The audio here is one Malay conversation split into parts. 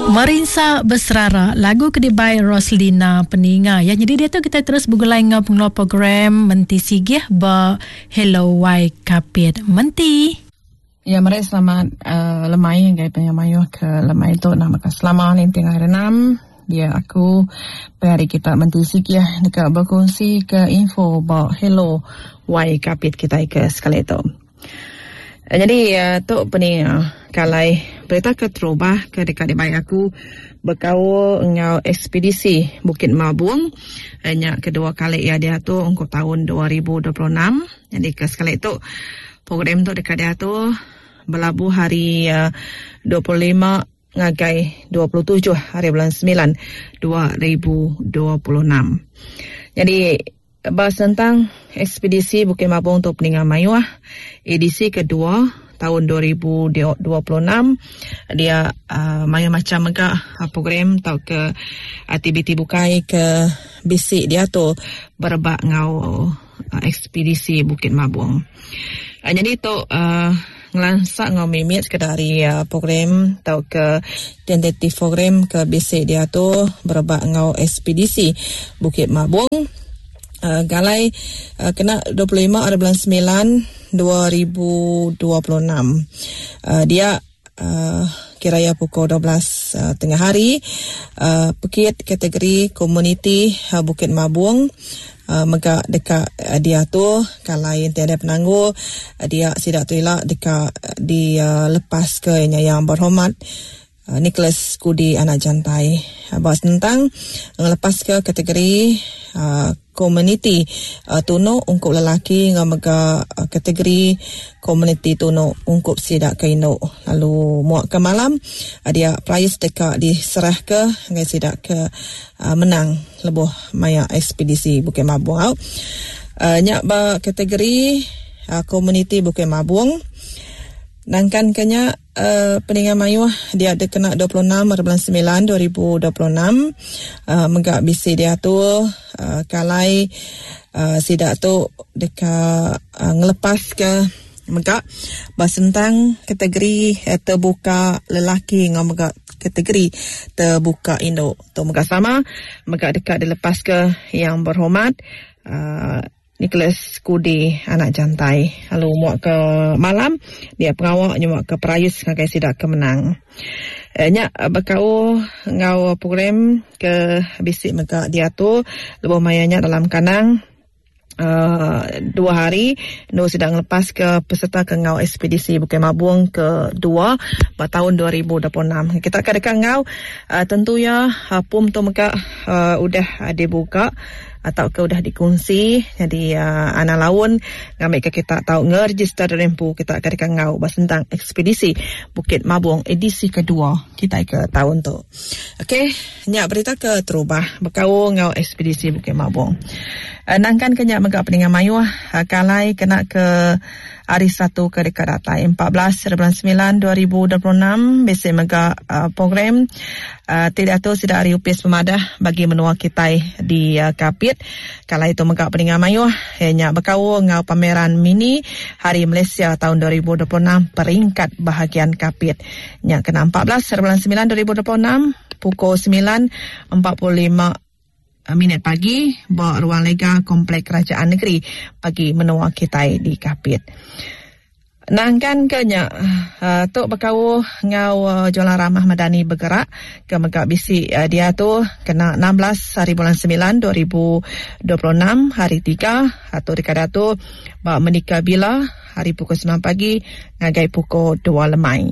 Marinsa Besrara, lagu kedai Roslina Peninga. Ya, jadi dia tu kita terus bergulai dengan pengeluar program Menti Sigih ba Hello Wai Kapit. Menti. Ya, mari selamat lemai gay penyamayu ke lemai tu nama ke selama ni tinggal renam. Dia aku hari kita Menti Sigih dekat berkongsi ke info ba Hello Wai Kapit kita ke sekali tu. Jadi tu pening kalai berita ke terubah ke dekat bayi aku berkau ngau ekspedisi Bukit Mabung hanya kedua kali ya dia tu untuk tahun 2026. Jadi ke sekali itu program tu dekat dia tu berlabuh hari 25 ngagai 27 hari bulan 9 2026. Jadi bahas tentang ekspedisi Bukit Mabung untuk Peningan Mayuah edisi kedua tahun 2026. Dia macam megah program tau ke aktiviti bukai ke bisik dia tu berbak ngau ekspedisi Bukit Mabung. Jadi tu ngelansak ngau mimit ke dari program tau ke tentatif program ke bisik dia tu berbak ngau ekspedisi Bukit Mabung. Galai kena 25 hari bulan 9 2026. Dia kiranya pukul 12 tengah hari. Pekit kategori komuniti Bukit Mabung. Megak dekat dia tu kalau yang tiada penangguh dia sidak tu elak dekat di lepas ke yang berhormat Nicholas Kudi anak jantai. Bahas tentang lepas ke kategori komuniti tuno ungkup lelaki dengan mega kategori komuniti tuno ungkup sidak kaino. Lalu muak ke malam dia prize dekat diserah ke ngai sidak ke menang lebuh maya ekspedisi Bukit Mabung. Nyak ba kategori komuniti Bukit Mabung nangkan kenya Peningan Mayuah dia ada kena 26 hari bulan 9 2026. Megak bisi dia tu kalai sidak tu dekat ngelepas ke megak bahas tentang kategori terbuka lelaki dengan megak kategori terbuka Indo tu megak sama megak dekat dilepas ke yang berhormat Nicholas Kudi anak jantai. Lalu muak ke malam dia pengawak muak ke prize ngagai sidak kemenang. Nyak berkau ngau program ke bisik megak dia tu lebih mayanya dalam kanang 2 hari no sedang lepas ke peserta ke ngau ekspedisi Bukit Mabung ke-2 tahun 2026. Kita akan dekat ngau tentu ya pum tu megak udah dibuka atau ke udah dikongsi. Jadi anak laun ngambil ke kita tahu ngeregister rempu kita akan dekat ngau bahas tentang ekspedisi Bukit Mabung edisi kedua kita ke tahun tu. Okey, nyak berita ke terubah berkau ngau ekspedisi Bukit Mabung. Nangkan kenyak megak Peningan Mayuah kalai kena ke hari 1 ke dekat datai 14 bulan 9 2026 besi megak program tidak tu sidak hari upis pemadah bagi menua kita di Kapit. Kalau itu megak Peningan Mayuah hanya berkau ngau pameran mini Hari Malaysia tahun 2026 peringkat bahagian Kapit. Nya kena 14 bulan 9 2026 pukul 9.45 minit pagi bawa ruang lega Komplek Kerajaan Negeri bagi menua kita di Kapit. Nangkan kenya tok berkau ngau Jualan Ramah Madani bergerak ke megak bisi dia tu kena 16 hari bulan 9 2026 hari 3 atau dekada tu bawa menikah bila hari pukul 9 pagi ngagai pukul 2 lemai.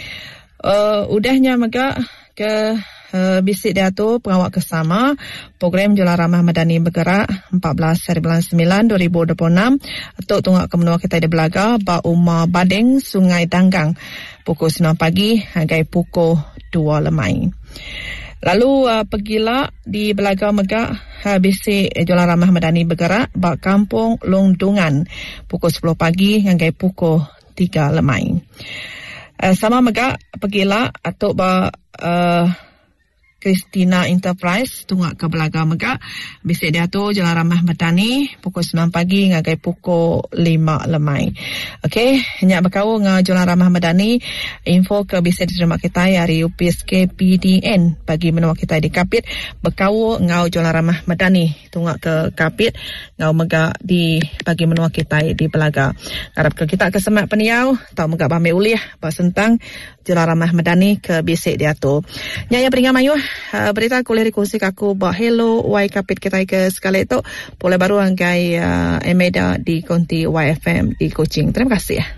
Udahnya megak ke bisik dia tu pengawak kesama program Jualan Ramah Madani bergerak 14 hari bulan 9 2026 untuk tunggak ke menua kita di Belaga ba Umar Badeng Sungai Danggang pukul 9 pagi hingga pukul 2 lemai. Lalu pergilah di Belaga megak bisik Jualan Ramah Madani bergerak ba Kampung Longdungan pukul 10 pagi hingga pukul 3 lemai. Sama megak pergilah atau ba Christina Enterprise tungak ke Belaga Megak. Bisik dia tu Jalan Ramah Madani pukul 9 pagi ngagai pukul 5 lemai. Okey, nyak berkau ngah Jalan Ramah Madani info ke bisik diterima kita hari UPSK PDN bagi menua kita di Kapit berkau ngau Jalan Ramah Madani tungak ke Kapit ngau Megak di bagi menua kita di Belaga. Harap ke kita ke semak peniau tau Megak bame uliah pasentang Jalan Ramah Madani ke bisik dia tu. Nyak beringat mayu berita kuliah dikongsi aku bah hello Y Kapit kita ke sekali tu boleh baru angkai Emeda di konti YFM di Kuching. Terima kasih ya.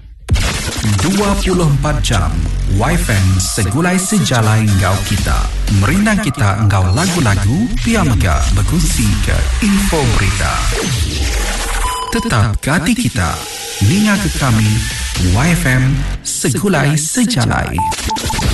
24 jam YFM segulai sejalai engkau kita. Merindang kita engkau lagu-lagu Pia Megak berkongsi ke info berita. Tetap ke hati kita. Ninga ke kami YFM segulai sejalai.